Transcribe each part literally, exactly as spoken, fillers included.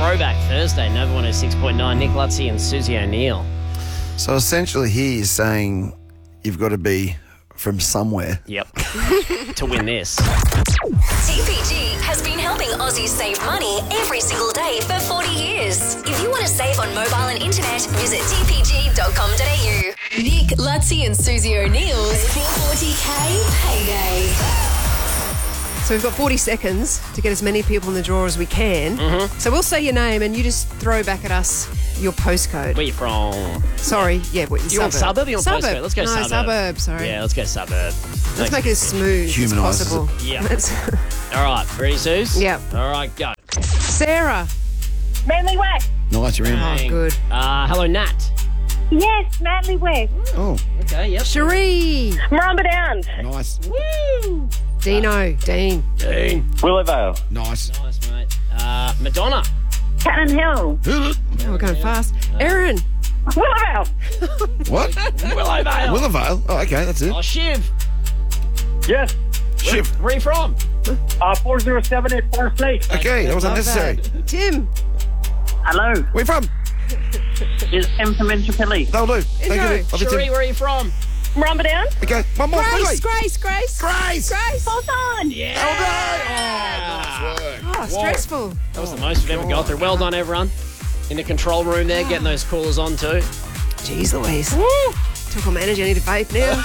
Throwback Thursday, Nova one oh six point nine, Nick Lutzy and Susie O'Neill. So essentially he is saying you've got to be from somewhere. Yep. To win this. T P G has been helping Aussies save money every single day for forty years. If you want to save on mobile and internet, visit t p g dot com dot a u. Nick Lutzy and Susie O'Neill's forty K payday. So we've got forty seconds to get as many people in the draw as we can. Mm-hmm. So we'll say your name and you just throw back at us your postcode. Where you from? Sorry, yeah, what, You want suburb or you want suburb. postcode? Let's go no, suburb. suburb, sorry. Yeah, let's go suburb. Let's Thanks. make it as smooth as Humanises possible. Yeah. Let's- All right, ready, Suze? Yep. All right, go. Sarah. Manly West. Nice, you're in. Oh, good. Uh, hello, Nat. Yes, Manly West. Oh, Okay, yep. Cherie. Maramba Downs. nice. Woo! Dino. Dean. Dean. Willowvale. Nice. Nice, mate. Uh, Madonna. Cannon Hill. Oh, we're going fast. Erin. Willowvale. What? Willowvale. Willowvale? Oh, okay, that's it. Oh, Shiv. Yes. Shiv. Where are you from? Uh, four oh seven at Forest Lake. Okay, that was Love unnecessary. that. Tim. Hello. Where you from? Is M from Intrapilli. That'll do. Thank Intro. you. Love you, Cherie, Tim. where are you from? Maramba Downs. Okay, one more. Grace. quickly. Grace. Grace. Grace. Grace. Hold on. Yeah. Well done. Oh, nice work. Oh, stressful. That was the most we've ever got through. Well done, everyone. In the control room there, getting those callers on too. Jeez Louise. Typical manager, I need a vape now.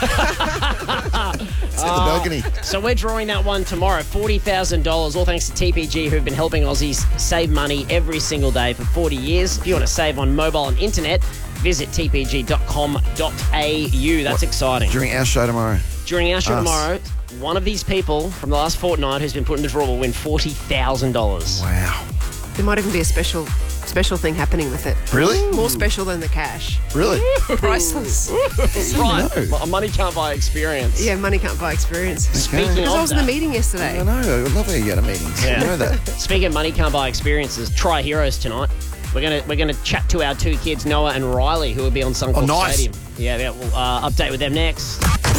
It's in the balcony. So we're drawing that one tomorrow, forty thousand dollars, all thanks to T P G, who've been helping Aussies save money every single day for forty years. If you want to save on mobile and internet, visit t p g dot com dot a u. That's exciting. During our show tomorrow. During our show Us. tomorrow, one of these people from the last fortnight who's been put in the draw will win forty thousand dollars. Wow. There might even be a special special thing happening with it. Really? More special than the cash. Really? Priceless. Right. No. Well, money can't buy experience. Yeah, money can't buy experience. Speaking Because I of was in the that, meeting yesterday. I know. I love how you go to meetings. Yeah. You know that. speaking of money can't buy experiences, Tri Heroes tonight. We're gonna we're gonna chat to our two kids, Noah and Riley, who will be on Suncorp Oh, nice. Stadium. Yeah, yeah. We'll uh, update with them next.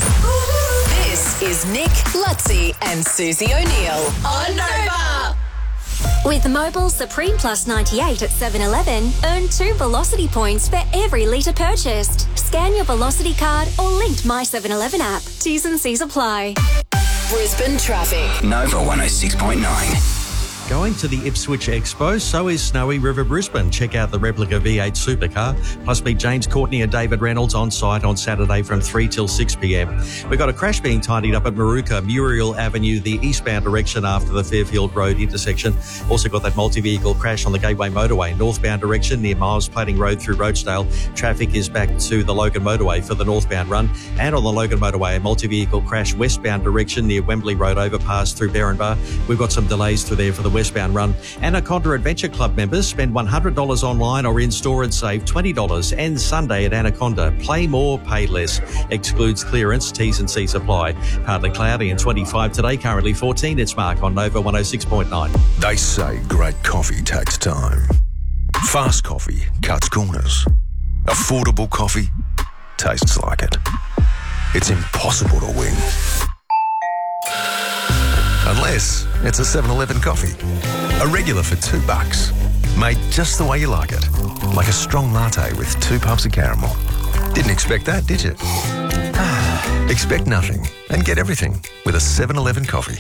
This is Nick Lutzy and Susie O'Neill on Nova. With Mobile Supreme Plus ninety-eight at seven eleven, earn two Velocity points for every litre purchased. Scan your Velocity card or linked My seven eleven app. T's and C's apply. Brisbane traffic. Nova one oh six point nine. Going to the Ipswich Expo, so is Snowy River Brisbane. Check out the replica V eight supercar. Plus meet James Courtney and David Reynolds on site on Saturday from three till six p.m. We've got a crash being tidied up at Maruka, Muriel Avenue, the eastbound direction after the Fairfield Road intersection. Also got that multi-vehicle crash on the Gateway Motorway, northbound direction near Miles Plating Road through Rochedale. Traffic is back to the Logan Motorway for the northbound run. And on the Logan Motorway, a multi-vehicle crash westbound direction near Wembley Road overpass through Berrinbar. We've got some delays through there for the westbound run. Anaconda Adventure Club members spend one hundred dollars online or in-store and save twenty dollars. Ends Sunday at Anaconda. Play more, pay less. Excludes clearance. T's and C's apply. Partly cloudy and twenty-five today. Currently fourteen. It's Mark on Nova one oh six point nine. They say great coffee takes time. Fast coffee cuts corners. Affordable coffee tastes like it. It's impossible to win. Unless it's a seven eleven coffee. A regular for two bucks. Made just the way you like it. Like a strong latte with two pumps of caramel. Didn't expect that, did you? Expect nothing and get everything with a seven eleven coffee.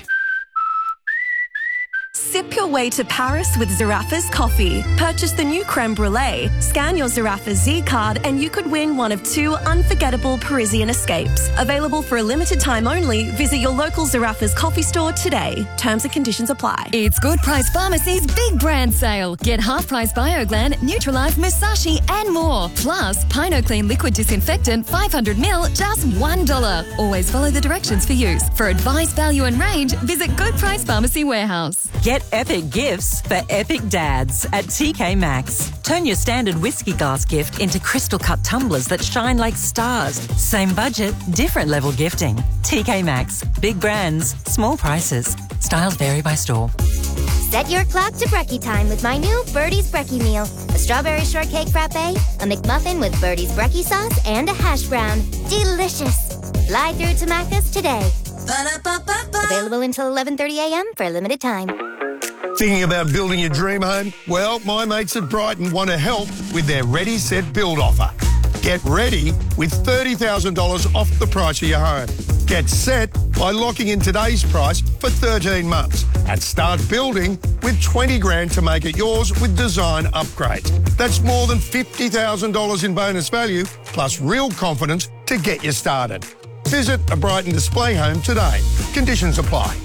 Sip your way to Paris with Zaraffa's coffee. Purchase the new creme brulee, scan your Zaraffa Z card, and you could win one of two unforgettable Parisian escapes. Available for a limited time only. Visit your local Zaraffa's coffee store today. Terms and conditions apply. It's Good Price Pharmacy's big brand sale. Get half-price BioGlan, Neutralife, Musashi and more. Plus, PinoClean Liquid Disinfectant five hundred milliliters, just one dollar. Always follow the directions for use. For advice, value and range, visit Good Price Pharmacy Warehouse. Get epic gifts for epic dads at T K Maxx. Turn your standard whiskey glass gift into crystal cut tumblers that shine like stars. Same budget, different level gifting. T K Maxx. Big brands, small prices. Styles vary by store. Set your clock to brekkie time with my new Birdie's Brekkie Meal. A strawberry shortcake frappe, a McMuffin with Birdie's Brekkie sauce, and a hash brown. Delicious. Fly through to Macca's today. Available until eleven thirty a.m. for a limited time. Thinking about building your dream home? Well, my mates at Brighton want to help with their Ready, Set, Build offer. Get ready with thirty thousand dollars off the price of your home. Get set by locking in today's price for thirteen months and start building with twenty grand to make it yours with design upgrades. That's more than fifty thousand dollars in bonus value plus real confidence to get you started. Visit a Brighton display home today. Conditions apply.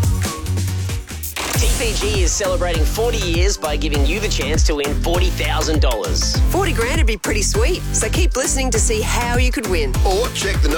T P G is celebrating forty years by giving you the chance to win forty thousand dollars. forty grand would be pretty sweet, so keep listening to see how you could win. Or check the